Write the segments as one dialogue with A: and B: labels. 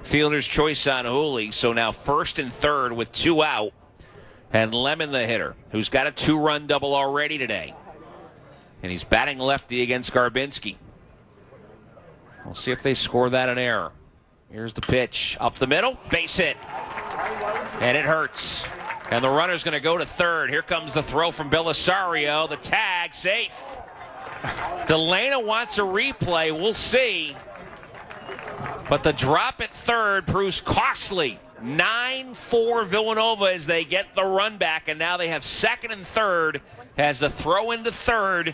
A: Fielder's choice on Hooley. So now first and third with 2 out. And Lemon the hitter, who's got a 2-run double already today. And he's batting lefty against Garbinski. We'll see if they score that an error. Here's the pitch. Up the middle. Base hit. And it hurts. And the runner's going to go to third. Here comes the throw from Belisario. The tag, safe. Delana wants a replay. We'll see. But the drop at third proves costly. 9-4 Villanova as they get the run back. And now they have second and third as the throw into third.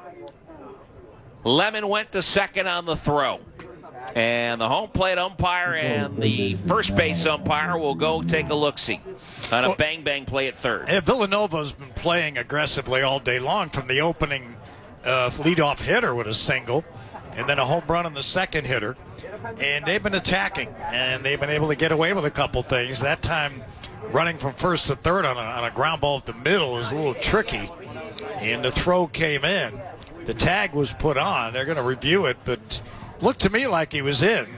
A: Lemon went to second on the throw. And the home plate umpire and the first base umpire will go take a look-see on a bang-bang play at third.
B: Villanova's been playing aggressively all day long from the opening leadoff hitter with a single and then a home run on the second hitter. And they've been attacking, and they've been able to get away with a couple things. That time, running from first to third on a ground ball at the middle was a little tricky, and the throw came in. The tag was put on. They're going to review it, but looked to me like he was in.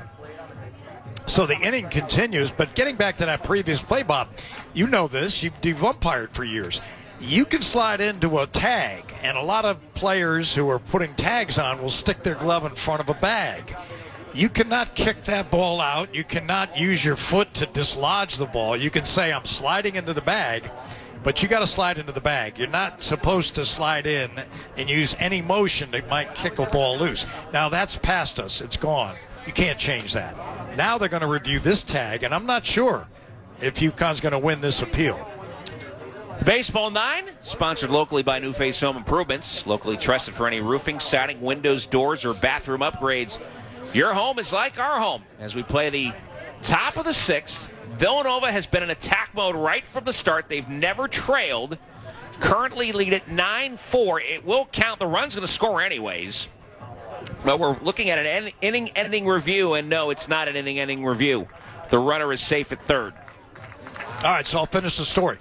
B: So the inning continues, but getting back to that previous play, Bob, you know this. You've umpired for years. You can slide into a tag, and a lot of players who are putting tags on will stick their glove in front of a bag. You cannot kick that ball out. You cannot use your foot to dislodge the ball. You can say, I'm sliding into the bag, but you got to slide into the bag. You're not supposed to slide in and use any motion that might kick a ball loose. Now, that's past us. It's gone. You can't change that. Now they're going to review this tag, and I'm not sure if UConn's going to win this appeal.
A: The Baseball 9, sponsored locally by New Face Home Improvements, locally trusted for any roofing, siding, windows, doors, or bathroom upgrades. Your home is like our home. As we play the top of the sixth, Villanova has been in attack mode right from the start. They've never trailed. Currently lead at 9-4. It will count. The run's going to score anyways. But we're looking at an inning-ending review, and no, it's not an inning-ending review. The runner is safe at third.
B: All right, so I'll finish the story.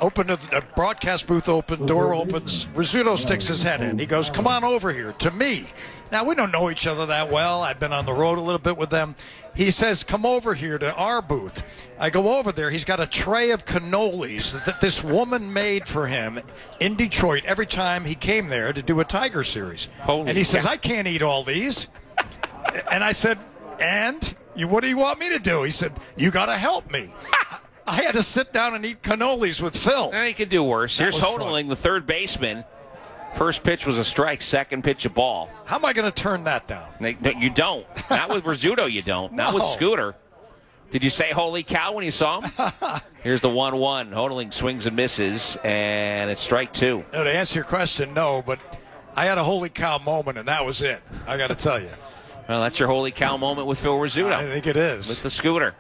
B: The broadcast booth open, door opens. Rizzuto sticks his head in. He goes, come on over here, to me. Now, we don't know each other that well. I've been on the road a little bit with them. He says, come over here to our booth. I go over there. He's got a tray of cannolis that this woman made for him in Detroit every time he came there to do a Tiger series. And he says, I can't eat all these. And I said, what do you want me to do? He said, you got to help me. I had to sit down and eat cannolis with Phil.
A: He could do worse. Here's Hodeling, the third baseman. First pitch was a strike, second pitch a ball.
B: How am I going to turn that down?
A: You don't. Not with Rizzuto, you don't.
B: No.
A: Not with Scooter. Did you say holy cow when you saw him? Here's the 1-1. Hodeling swings and misses, and it's strike two.
B: No, to answer your question, no, but I had a holy cow moment, and that was it. I got to tell you.
A: Well, that's your holy cow moment with Phil Rizzuto.
B: I think it is.
A: With the Scooter.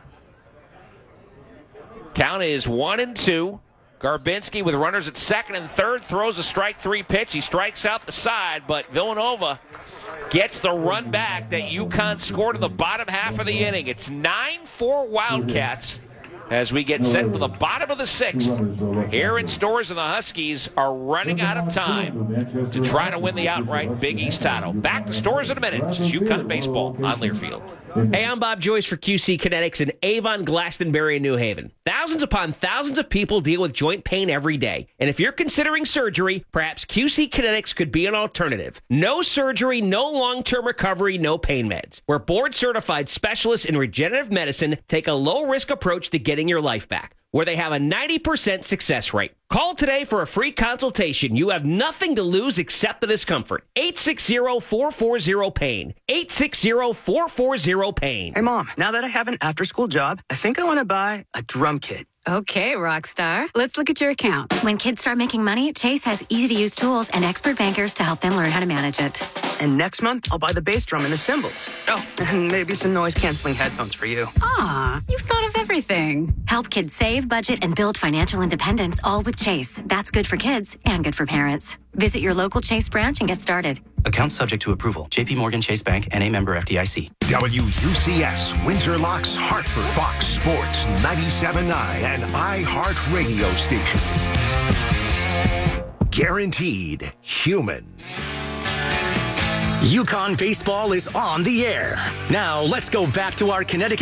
A: Count is 1-2. Garbinski with runners at second and third throws a strike three pitch. He strikes out the side, but Villanova gets the run back that UConn scored in the bottom half of the inning. It's 9-4 Wildcats as we get set for the bottom of the sixth. Here in Storrs, and the Huskies are running out of time to try to win the outright Big East title. Back to Storrs in a minute. This is UConn Baseball on Learfield.
C: Hey, I'm Bob Joyce for QC Kinetics in Avon, Glastonbury, and New Haven. Thousands upon thousands of people deal with joint pain every day. And if you're considering surgery, perhaps QC Kinetics could be an alternative. No surgery, no long-term recovery, no pain meds. We're board-certified specialists in regenerative medicine take a low-risk approach to getting your life back, where they have a 90% success rate. Call today for a free consultation. You have nothing to lose except the discomfort. 860-440-PAIN. 860-440-PAIN.
D: Hey, Mom, now that I have an after-school job, I think I want to buy a drum kit.
E: Okay, Rockstar. Let's look at your account.
F: When kids start making money, Chase has easy-to-use tools and expert bankers to help them learn how to manage it.
D: And next month, I'll buy the bass drum and the cymbals. Oh, and maybe some noise-canceling headphones for you.
E: Aw, you've thought of everything.
F: Help kids save, budget, and build financial independence, all with Chase. That's good for kids and good for parents. Visit your local Chase branch and get started.
G: Account subject to approval. J.P. Morgan Chase Bank, N.A. member FDIC.
H: WUCS, Windsor Locks, Hartford, Fox Sports 97.9 and iHeart Radio Station. Guaranteed human.
I: UConn baseball is on the air. Now let's go back to our Connecticut